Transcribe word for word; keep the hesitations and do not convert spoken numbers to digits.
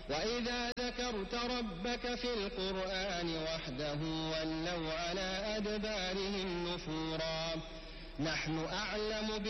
وإذا ذكرت ربك في القرآن وحده ولوا على أدبارهم نفورا. نحن أعلم